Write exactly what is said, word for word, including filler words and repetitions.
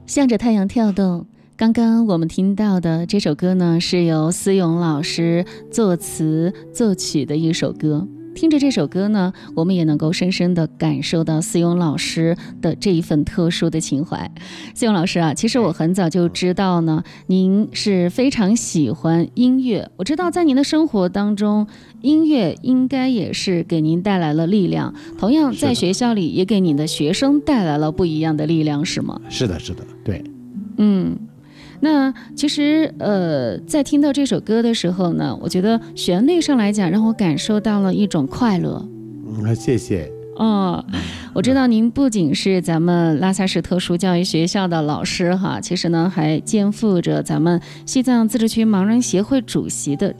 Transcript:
向着太阳跳动。刚刚我们听到的这首歌呢，是由思咏老师作词作曲的一首歌。听着这首歌呢，我们也能够深深地感受到思咏老师的这一份特殊的情怀。思咏老师啊，其实我很早就知道呢，您是非常喜欢音乐。我知道在您的生活当中，音乐应该也是给您带来了力量，同样在学校里也给你的学生带来了不一样的力量，是吗？ 是的，是的，对。 嗯。那其实呃，在听到这首歌的时候呢，我觉得旋律上来讲让我感受到了一种快乐。 嗯，谢谢。 哦，我知道您不仅是咱们拉萨市特殊教育学校的老师哈，其实呢还肩负着咱们西藏自治区盲人协会主席的